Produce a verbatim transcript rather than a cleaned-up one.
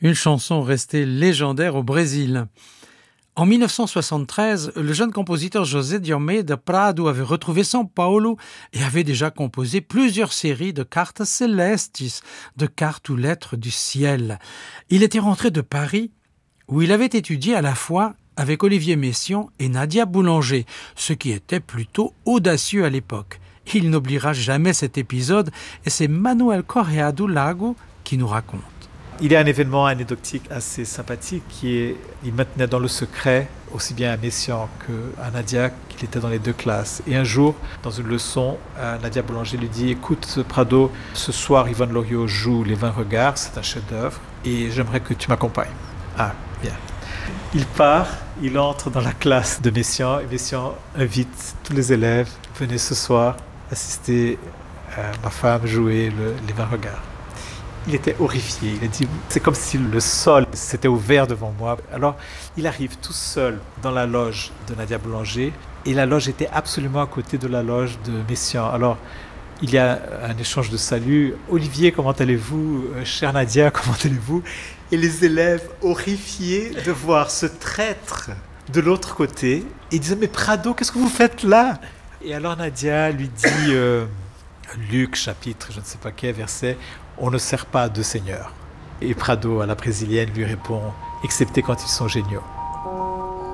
une chanson restée légendaire au Brésil. En mille neuf cent soixante-treize, le jeune compositeur José de Almeida Prado avait retrouvé São Paulo et avait déjà composé plusieurs séries de cartas celestes, de cartes ou lettres du ciel. Il était rentré de Paris, où il avait étudié à la fois avec Olivier Messiaen et Nadia Boulanger, ce qui était plutôt audacieux à l'époque. Il n'oubliera jamais cet épisode et c'est Manuel Correa do Lago qui nous raconte. Il y a un événement anecdotique assez sympathique qui est, il maintenait dans le secret aussi bien à Messiaen qu'à Nadia qu'il était dans les deux classes. Et un jour, dans une leçon, Nadia Boulanger lui dit « Écoute Prado, ce soir Yvonne Loriot joue Les vingt regards, c'est un chef-d'œuvre et j'aimerais que tu m'accompagnes. » Ah, bien. Il part, il entre dans la classe de Messiaen et Messiaen invite tous les élèves « Venez ce soir assister à ma femme jouer le, Les vingt regards. » Il était horrifié, il a dit, c'est comme si le sol s'était ouvert devant moi. Alors, il arrive tout seul dans la loge de Nadia Boulanger et la loge était absolument à côté de la loge de Messiaen. Alors, il y a un échange de salut. Olivier, comment allez-vous? Chère Nadia, comment allez-vous? Et les élèves horrifiés de voir ce traître de l'autre côté, ils disaient, mais Prado, qu'est-ce que vous faites là? Et alors Nadia lui dit, euh, Luc, chapitre, je ne sais pas quel verset, on ne sert pas deux seigneurs. Et Prado, à la brésilienne, lui répond « excepté quand ils sont géniaux ».